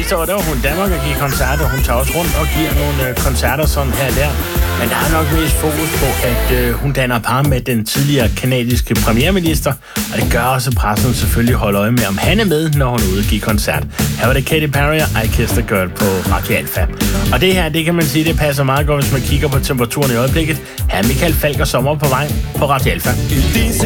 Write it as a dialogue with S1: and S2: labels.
S1: sidste år, der var hun i Danmark og give koncerter. Hun tager også rundt og giver nogle koncerter sådan her og der. Men der er nok mest fokus på, at hun danner par med den tidligere kanadiske premierminister. Og det gør også, at pressen selvfølgelig holder øje med, om han er med, når hun er ude og give koncert. Her var det Katy Perry og I Kissed a Girl på Radio Alfa. Og det her, det kan man sige, det passer meget godt, hvis man kigger på temperaturen i øjeblikket. Her er Michael Falk og Sommer på vej på Radio Alfa.